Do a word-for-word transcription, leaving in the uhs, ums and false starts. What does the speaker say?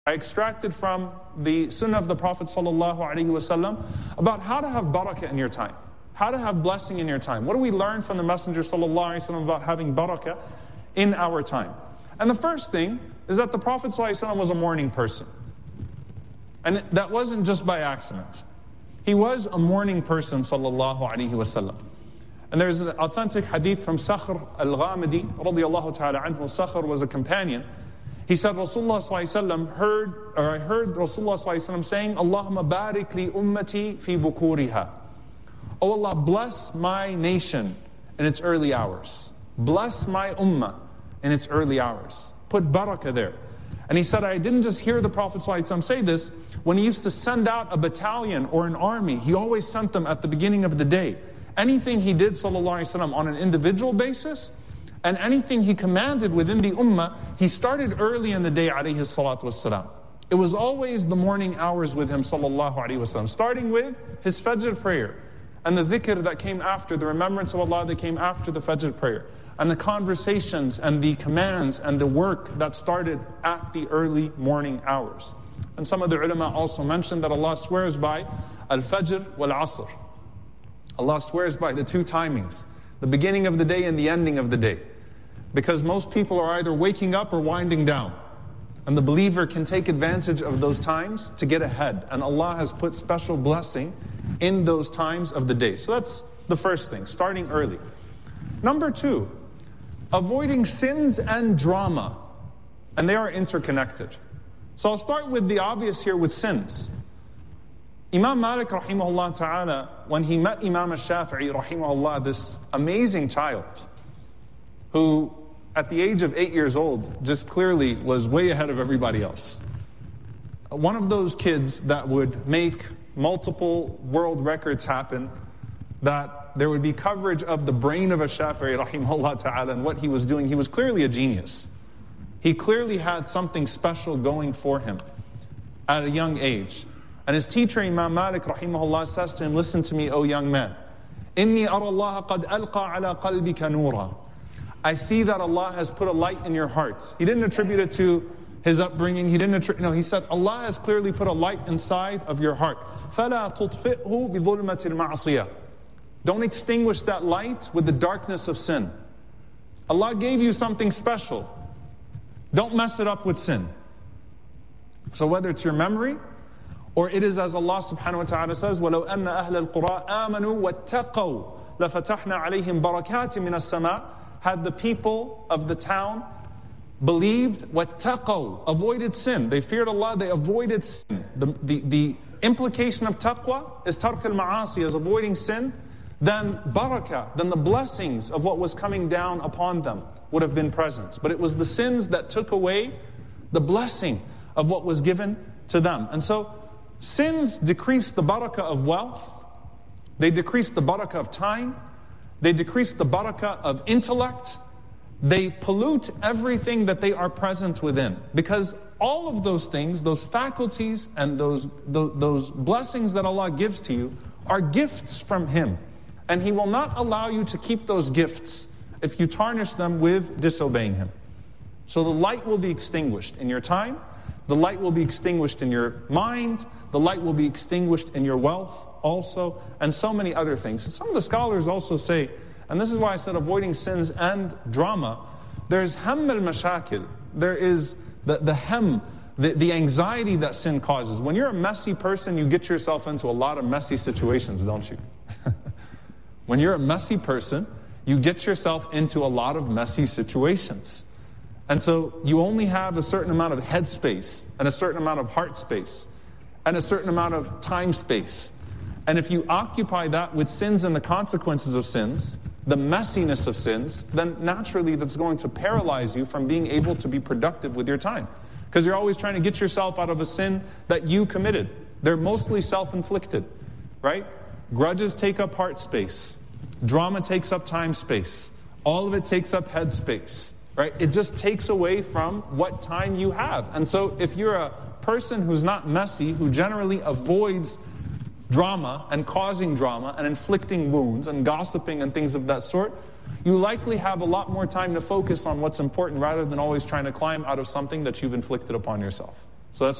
I extracted from the Sunnah of the Prophet ﷺ about how to have barakah in your time, how to have blessing in your time. What do we learn from the Messenger ﷺ about having barakah in our time? And the first thing is that the Prophet ﷺ was a morning person. And that wasn't just by accident. He was a morning person, sallallahu alaihi wasallam. And there's an authentic hadith from Sakhr al-Ghamidi, radiyallahu ta'ala anhu. Sakhr was a companion. He said, Rasulullah sallallahu alaihi wasallam heard, or I heard Rasulullah sallallahu alaihi wasallam saying, Allahumma barik li ummati fi bukuriha. Oh Allah, bless my nation in its early hours. Bless my ummah in its early hours. Put barakah there. And he said, I didn't just hear the Prophet ﷺ say this. When he used to send out a battalion or an army, he always sent them at the beginning of the day. Anything he did ﷺ on an individual basis, and anything he commanded within the ummah, he started early in the day, alayhi salatu wasalam. It was always the morning hours with him, sallallahu alayhi wasallam, starting with his Fajr prayer, and the dhikr that came after, the remembrance of Allah that came after the Fajr prayer, and the conversations and the commands and the work that started at the early morning hours. And some of the ulama also mentioned that Allah swears by al-Fajr wal-Asr. Allah swears by the two timings, the beginning of the day and the ending of the day. Because most people are either waking up or winding down. And the believer can take advantage of those times to get ahead. And Allah has put special blessing in those times of the day. So that's the first thing, starting early. Number two, avoiding sins and drama. And they are interconnected. So I'll start with the obvious here with sins. Imam Malik rahimahullah ta'ala, when he met Imam al-Shafi'i rahimahullah, this amazing child, who at the age of eight years old, just clearly was way ahead of everybody else. One of those kids that would make multiple world records happen, that there would be coverage of the brain of a Shafi'i rahimahullah ta'ala and what he was doing. He was clearly a genius. He clearly had something special going for him at a young age. And his teacher, Imam Malik rahimahullah, says to him, listen to me, O young man. إِنِّي أَرَى اللَّهَ قَدْ أَلْقَى عَلَى قَلْبِكَ نُورًا. I see that Allah has put a light in your heart. He didn't attribute it to his upbringing. He didn't attribute, no, he said, Allah has clearly put a light inside of your heart. فَلَا تُطْفِئْهُ بِظُلْمَةِ الْمَعْصِيَةِ. Don't extinguish that light with the darkness of sin. Allah gave you something special. Don't mess it up with sin. So whether it's your memory, or it is as Allah subhanahu wa ta'ala says, وَلَوْ أَنَّ أَهْلَ الْقُرَىٰ آمَنُوا وَاتَّقَوْا لَفَتَحْنَا عَلَيْهِمْ بَرَكَاتٍ مِنَ السَّمَاءِ. Had the people of the town believed, وَاتَّقَوْا, avoided sin. They feared Allah, they avoided sin. The, the, the implication of taqwa is tark al-ma'asi, is avoiding sin. Then barakah, then the blessings of what was coming down upon them would have been present. But it was the sins that took away the blessing of what was given to them. And so, sins decrease the barakah of wealth, they decrease the barakah of time, they decrease the barakah of intellect, they pollute everything that they are present within. Because all of those things, those faculties and those, those, those blessings that Allah gives to you are gifts from Him. And He will not allow you to keep those gifts if you tarnish them with disobeying Him. So the light will be extinguished in your time, the light will be extinguished in your mind, the light will be extinguished in your wealth also, and so many other things. And some of the scholars also say, and this is why I said avoiding sins and drama, there's hem al-mashakil, there is the, the hem, the, the anxiety that sin causes. When you're a messy person, you get yourself into a lot of messy situations, don't you? When you're a messy person, you get yourself into a lot of messy situations. And so you only have a certain amount of head space, and a certain amount of heart space, and a certain amount of time space. And if you occupy that with sins and the consequences of sins, the messiness of sins, then naturally that's going to paralyze you from being able to be productive with your time. Because you're always trying to get yourself out of a sin that you committed. They're mostly self-inflicted, right? Grudges take up heart space. Drama takes up time space. All of it takes up head space, right? It just takes away from what time you have. And so if you're a person who's not messy, who generally avoids drama and causing drama and inflicting wounds and gossiping and things of that sort, you likely have a lot more time to focus on what's important rather than always trying to climb out of something that you've inflicted upon yourself. So that's